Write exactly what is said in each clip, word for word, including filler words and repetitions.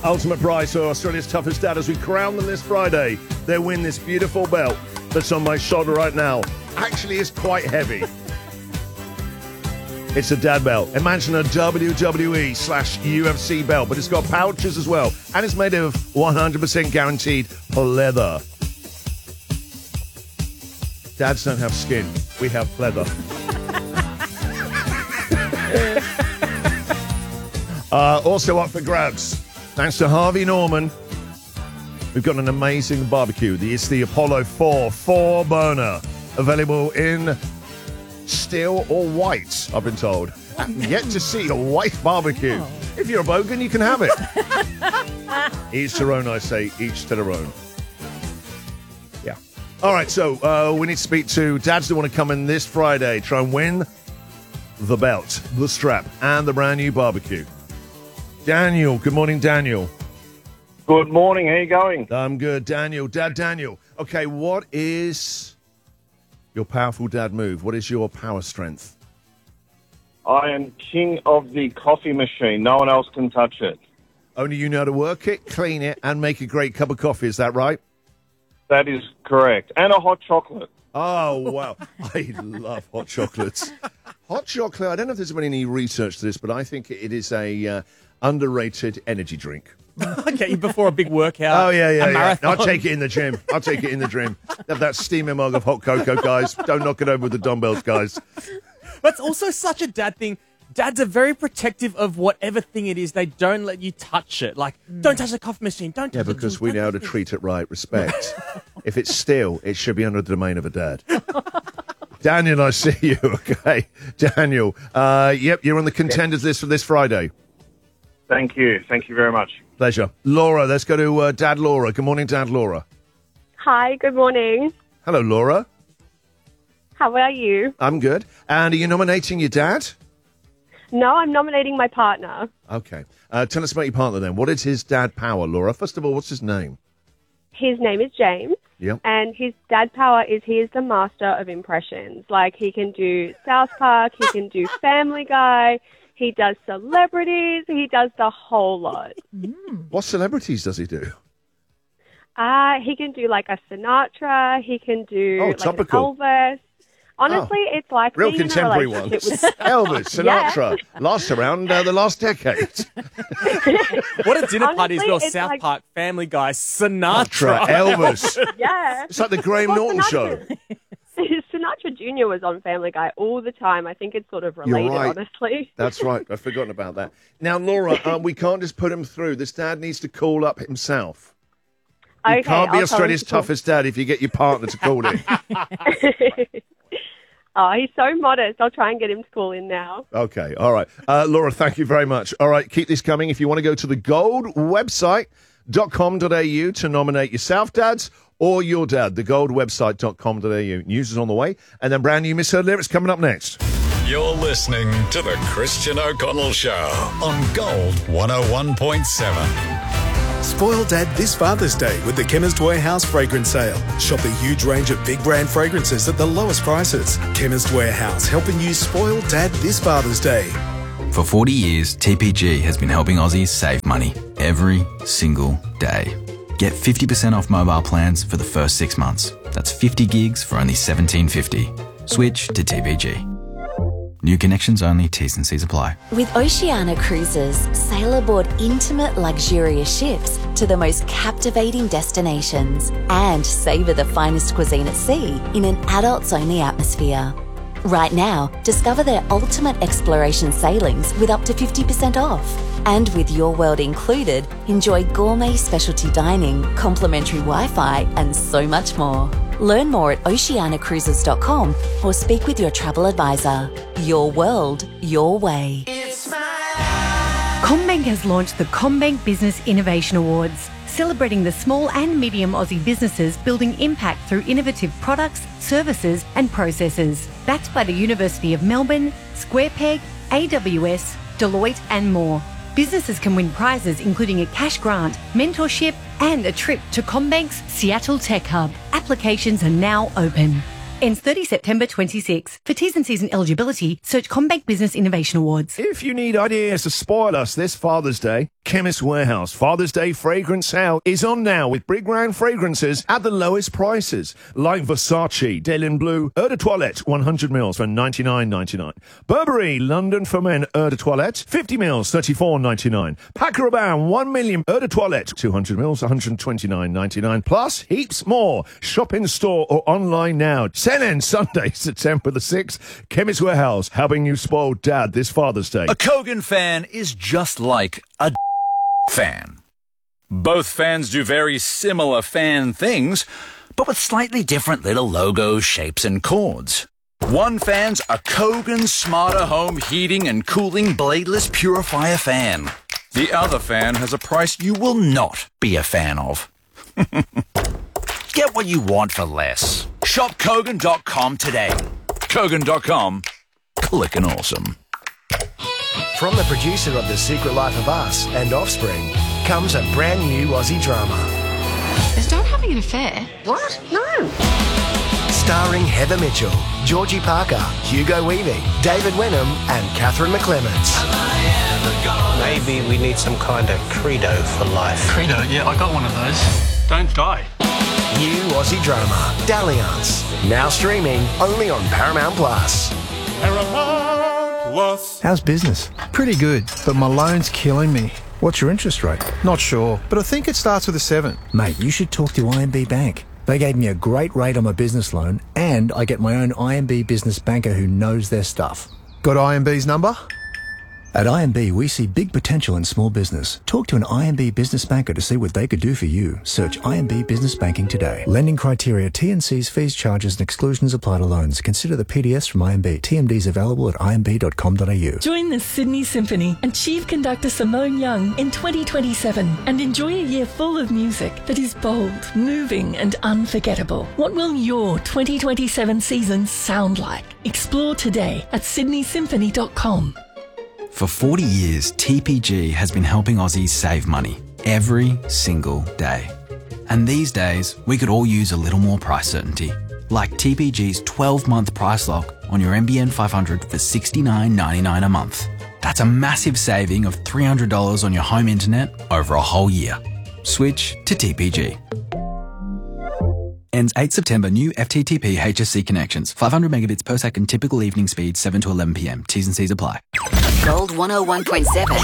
Ultimate Prize or Australia's Toughest Dad as we crown them this Friday. They win this beautiful belt that's on my shoulder right now. Actually, it's quite heavy. It's a dad belt. Imagine a W W E slash U F C belt, but it's got pouches as well. And it's made of one hundred percent guaranteed leather. Dads don't have skin. We have leather. uh, also up for grabs. Thanks to Harvey Norman. We've got an amazing barbecue. It's the Apollo four four burner. Available in steel or white, I've been told. Yet to see a white barbecue. Oh. If you're a bogan, you can have it. Each their own, I say. Each to their own. Yeah. All right, so uh, we need to speak to dads that want to come in this Friday, try and win the belt, the strap, and the brand new barbecue. Daniel. Good morning, Daniel. Good morning. How are you going? I'm good, Daniel. Dad Daniel. Okay, what is your powerful dad move? What is your power strength? I am king of the coffee machine. No one else can touch it. Only you know how to work it, clean it, and make a great cup of coffee. Is that right? That is correct. And a hot chocolate. Oh, wow. I love hot chocolates. Hot chocolate, I don't know if there's been any research to this, but I think it is a uh, underrated energy drink. I'll get you before a big workout. Oh, yeah, yeah, a yeah. marathon. I'll take it in the gym. I'll take it in the gym. Have that steaming mug of hot cocoa, guys. Don't knock it over with the dumbbells, guys. That's also such a dad thing. Dads are very protective of whatever thing it is. They don't let you touch it. Like, don't touch the coffee machine. Don't touch Yeah, because it. we know how to treat it right. Respect. If it's steel, it should be under the domain of a dad. Daniel, I see you. Okay. Daniel, uh, yep, you're on the contenders list for this Friday. Thank you. Thank you very much. Pleasure. Laura, let's go to uh, Dad Laura. Good morning, Dad Laura. Hi, good morning. Hello, Laura. How are you? I'm good. And are you nominating your dad? No, I'm nominating my partner. Okay. Uh, tell us about your partner then. What is his dad power, Laura? First of all, what's his name? His name is James. Yep. And his dad power is he is the master of impressions. Like, he can do South Park, he can do Family Guy, he does celebrities, he does the whole lot. What celebrities does he do? Uh, he can do like a Sinatra, he can do Oh, like topical. an Elvis. Honestly, Oh, it's like real being in a contemporary relationship ones. with- Elvis, Sinatra, last around uh, the last decade. What a dinner party as Honestly, well. it's South like- Park, Family Guy, Sinatra. Elvis. Yeah. It's like the Graham Well, Norton show. Sinatra- Sinatra Junior was on Family Guy all the time. I think it's sort of related, right. honestly. That's right. I've forgotten about that. Now, Laura, uh, we can't just put him through. This dad needs to call up himself. You Okay, can't be I'll tell him Australia's to call- toughest dad if you get your partner to call in. Oh, he's so modest. I'll try and get him to call in now. Okay, all right. Uh, Laura, thank you very much. All right, keep this coming. If you want to go to the gold website dot com dot a u to nominate yourself, dads, or your dad, the gold website dot com dot a u. News is on the way, and then brand new misheard lyrics coming up next. You're listening to The Christian O'Connell Show on Gold one oh one point seven. Spoil Dad this Father's Day with the Chemist Warehouse fragrance sale. Shop a huge range of big brand fragrances at the lowest prices. Chemist Warehouse, helping you spoil Dad this Father's Day. For forty years, T P G has been helping Aussies save money every single day. Get fifty percent off mobile plans for the first six months. That's fifty gigs for only seventeen fifty. Switch to T P G. New connections only, T's and C's apply. With Oceania Cruises, sail aboard intimate, luxurious ships to the most captivating destinations and savour the finest cuisine at sea in an adults-only atmosphere. Right now, discover their ultimate exploration sailings with up to fifty percent off. And with Your World included, enjoy gourmet specialty dining, complimentary Wi-Fi, and so much more. Learn more at oceania cruises dot com or speak with your travel advisor. Your world, your way. CommBank has launched the CommBank Business Innovation Awards, celebrating the small and medium Aussie businesses building impact through innovative products, services and processes. Backed by the University of Melbourne, SquarePeg, A W S, Deloitte and more. Businesses can win prizes including a cash grant, mentorship and a trip to CommBank's Seattle Tech Hub. Applications are now open. Ends thirtieth September twenty-six. For T's and C's and eligibility, search CommBank Business Innovation Awards. If you need ideas to spoil us this Father's Day, Chemist Warehouse Father's Day Fragrance Sale is on now with big brand fragrances at the lowest prices, like Versace Daylin Blue Eau de Toilette one hundred mils for ninety-nine ninety-nine. Burberry London for Men Eau de Toilette fifty mils thirty-four ninety-nine. Paco Rabanne one million Eau de Toilette two hundred mils one hundred twenty-nine ninety-nine. Plus heaps more. Shop in store or online now. Sale ends Sunday, September the sixth. Chemist Warehouse helping you spoil Dad this Father's Day. A Kogan fan is just like a fan. Both fans do very similar fan things, but with slightly different little logos, shapes, and chords. One fan's a Kogan Smarter Home Heating and Cooling Bladeless Purifier fan. The other fan has a price you will not be a fan of. Get what you want for less. Shop Kogan dot com today. Kogan dot com. Clickin' awesome. From the producer of The Secret Life of Us and Offspring comes a brand new Aussie drama. Is Dad having an affair? What? No. Starring Heather Mitchell, Georgie Parker, Hugo Weaving, David Wenham and Catherine McClements. Maybe we need some kind of credo for life. Credo? Yeah, I got one of those. Don't die. New Aussie drama, Dalliance. Now streaming only on Paramount Plus. Paramount Plus. How's business? Pretty good, but my loan's killing me. What's your interest rate? Not sure, but I think it starts with a seven. Mate, you should talk to I M B Bank. They gave me a great rate on my business loan, and I get my own I M B business banker who knows their stuff. Got I M B's number? At I M B, we see big potential in small business. Talk to an I M B business banker to see what they could do for you. Search I M B Business Banking today. Lending criteria, T and C's, fees, charges and exclusions apply to loans. Consider the P D S from I M B. T M Ds available at I M B dot com dot a u. Join the Sydney Symphony and Chief Conductor Simone Young in twenty twenty-seven and enjoy a year full of music that is bold, moving and unforgettable. What will your twenty twenty-seven season sound like? Explore today at sydney symphony dot com. For forty years, T P G has been helping Aussies save money every single day. And these days, we could all use a little more price certainty. Like T P G's twelve-month price lock on your N B N five hundred for sixty-nine ninety-nine a month. That's a massive saving of three hundred dollars on your home internet over a whole year. Switch to T P G. Ends eighth September. New F T T P H S C connections. five hundred megabits per second. Typical evening speed seven to eleven p m. T's and C's apply. Gold one oh one point seven.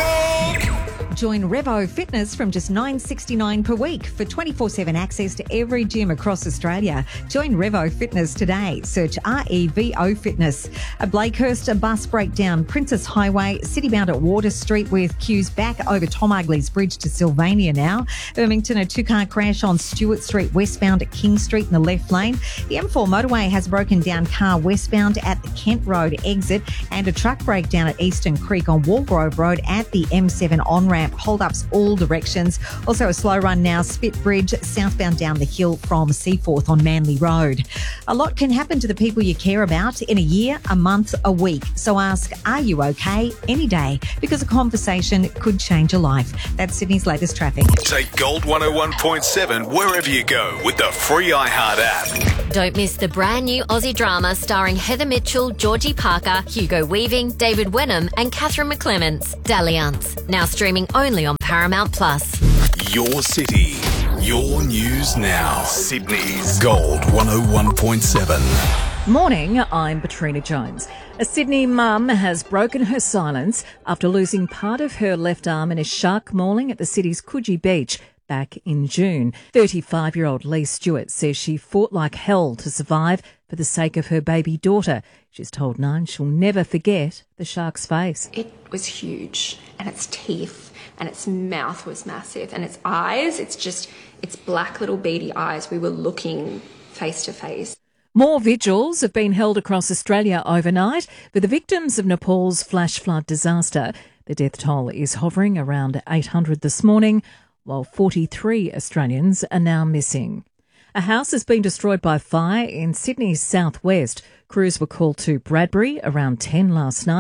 Join Revo Fitness from just nine dollars sixty-nine per week for twenty-four seven access to every gym across Australia. Join Revo Fitness today. Search R E V O Fitness. A Blakehurst a bus breakdown, Princess Highway, city-bound at Water Street with queues back over Tom Ugly's Bridge to Sylvania now. Ermington, a two-car crash on Stewart Street westbound at King Street in the left lane. The M four motorway has a broken down car westbound at the Kent Road exit and a truck breakdown at Eastern Creek on Walgrove Road at the M seven on-ramp. Hold-ups all directions. Also a slow run now, Spit Bridge, southbound down the hill from Seaforth on Manly Road. A lot can happen to the people you care about in a year, a month, a week. So ask, are you okay? Any day, because a conversation could change your life. That's Sydney's latest traffic. Take Gold one oh one point seven wherever you go with the free iHeart app. Don't miss the brand new Aussie drama starring Heather Mitchell, Georgie Parker, Hugo Weaving, David Wenham and Catherine McClements. Dalliance. Now streaming only on Paramount Plus. Your city, your news now. Sydney's Gold one oh one point seven. Morning, I'm Patrina Jones. A Sydney mum has broken her silence after losing part of her left arm in a shark mauling at the city's Coogee Beach back in June. thirty-five-year-old Lee Stewart says she fought like hell to survive for the sake of her baby daughter. She's told Nine she'll never forget the shark's face. It was huge, and its teeth and its mouth was massive, and its eyes, it's just, its black little beady eyes. We were looking face to face. More vigils have been held across Australia overnight for the victims of Nepal's flash flood disaster. The death toll is hovering around eight hundred this morning, while forty-three Australians are now missing. A house has been destroyed by fire in Sydney's southwest. Crews were called to Bradbury around ten last night,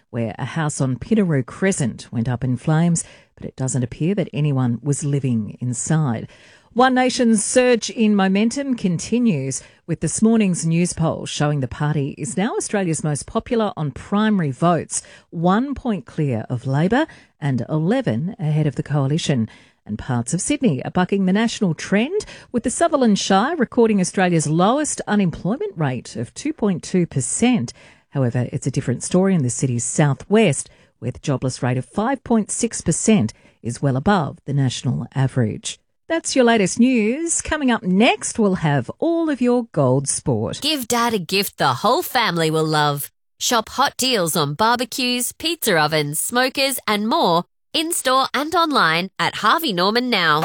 where a house on Pinaroo Crescent went up in flames, but it doesn't appear that anyone was living inside. One Nation's surge in momentum continues, with this morning's news poll showing the party is now Australia's most popular on primary votes, one point clear of Labor and eleven ahead of the coalition. And parts of Sydney are bucking the national trend, with the Sutherland Shire recording Australia's lowest unemployment rate of two point two percent. However, it's a different story in the city's southwest, where the jobless rate of five point six percent is well above the national average. That's your latest news. Coming up next, we'll have all of your gold sport. Give Dad a gift the whole family will love. Shop hot deals on barbecues, pizza ovens, smokers and more in-store and online at Harvey Norman now.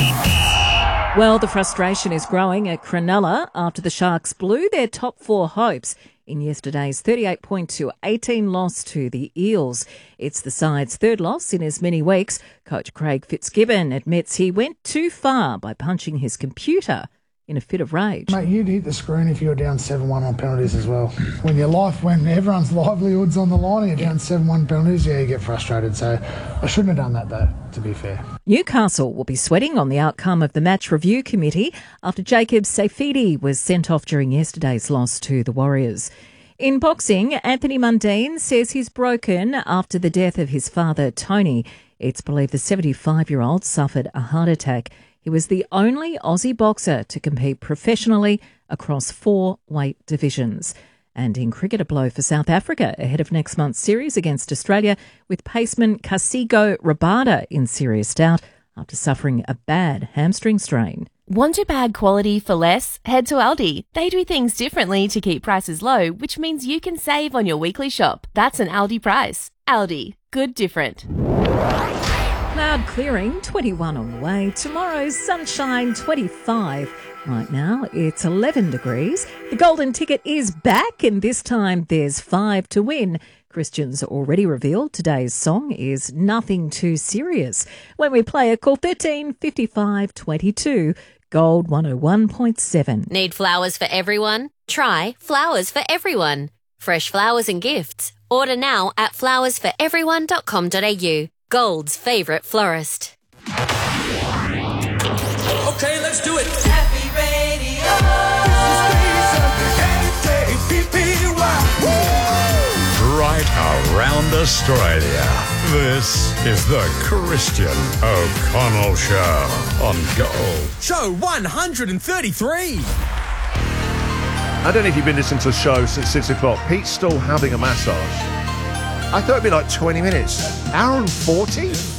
Well, the frustration is growing at Cronulla after the Sharks blew their top four hopes in yesterday's thirty-eight point to eighteen loss to the Eels. It's the side's third loss in as many weeks. Coach Craig Fitzgibbon admits he went too far by punching his computer in a fit of rage. Mate, you'd hit the screen if you were down seven one on penalties as well. When your life, when everyone's livelihood's on the line and you're down seven one penalties, yeah, you get frustrated. So I shouldn't have done that, though, to be fair. Newcastle will be sweating on the outcome of the match review committee after Jacob Safidi was sent off during yesterday's loss to the Warriors. In boxing, Anthony Mundine says he's broken after the death of his father, Tony. It's believed the seventy-five-year-old suffered a heart attack. He was the only Aussie boxer to compete professionally across four weight divisions. And in cricket, a blow for South Africa ahead of next month's series against Australia, with paceman Kasigo Rabada in serious doubt after suffering a bad hamstring strain. Want your bag quality for less? Head to Aldi. They do things differently to keep prices low, which means you can save on your weekly shop. That's an Aldi price. Aldi. Good different. Cloud clearing, twenty-one on the way. Tomorrow's sunshine, twenty-five. Right now, it's eleven degrees. The golden ticket is back, and this time there's five to win. Christian's already revealed today's song is Nothing Too Serious. When we play it, call thirteen fifty-five twenty-two, Gold one oh one point seven. Need flowers for everyone? Try Flowers for Everyone. Fresh flowers and gifts. Order now at flowers for everyone dot com dot a u. Gold's favourite florist. Okay, let's do it. Happy Radio. Right around Australia. This is the Christian O'Connell Show on Gold. Show one hundred thirty-three. I don't know if you've been listening to the show since six o'clock. Pete's still having a massage. I thought it'd be like twenty minutes. Hour and forty?